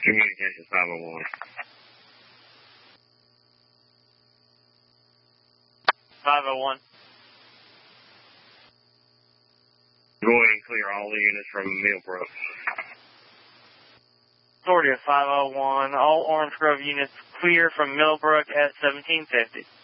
Communications 501. 501. Go ahead and clear all the units from Millbrook. Authority of 501. All Orange Grove units clear from Millbrook at 1750.